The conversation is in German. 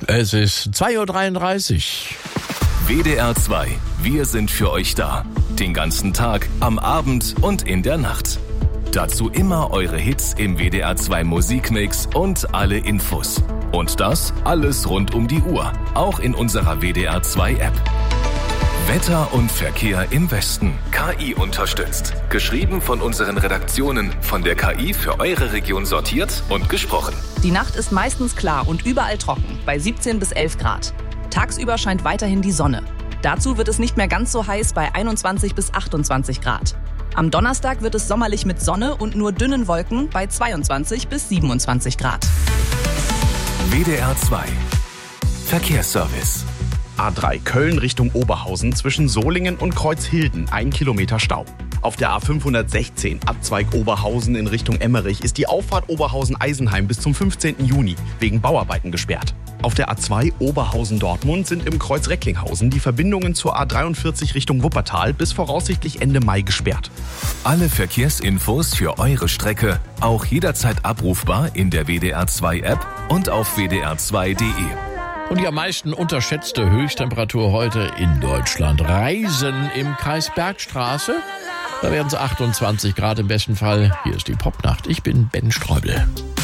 Es ist 2:33 Uhr. WDR 2. Wir sind für euch da. Den ganzen Tag, am Abend und in der Nacht. Dazu immer eure Hits im WDR 2 Musikmix und alle Infos. Und das alles rund um die Uhr. Auch in unserer WDR 2 App. Wetter und Verkehr im Westen. KI unterstützt. Geschrieben von unseren Redaktionen. Von der KI für eure Region sortiert und gesprochen. Die Nacht ist meistens klar und überall trocken, bei 17 bis 11 Grad. Tagsüber scheint weiterhin die Sonne. Dazu wird es nicht mehr ganz so heiß bei 21 bis 28 Grad. Am Donnerstag wird es sommerlich mit Sonne und nur dünnen Wolken bei 22 bis 27 Grad. WDR 2. Verkehrsservice. A3 Köln Richtung Oberhausen zwischen Solingen und Kreuzhilden 1 Kilometer Stau. Auf der A516 Abzweig Oberhausen in Richtung Emmerich ist die Auffahrt Oberhausen-Eisenheim bis zum 15. Juni wegen Bauarbeiten gesperrt. Auf der A2 Oberhausen-Dortmund sind im Kreuz Recklinghausen die Verbindungen zur A43 Richtung Wuppertal bis voraussichtlich Ende Mai gesperrt. Alle Verkehrsinfos für eure Strecke auch jederzeit abrufbar in der WDR 2 App und auf wdr2.de. Und die am meisten unterschätzte Höchsttemperatur heute in Deutschland. Reisen im Kreis Bergstraße. Da werden es 28 Grad im besten Fall. Hier ist die Popnacht. Ich bin Ben Streubel.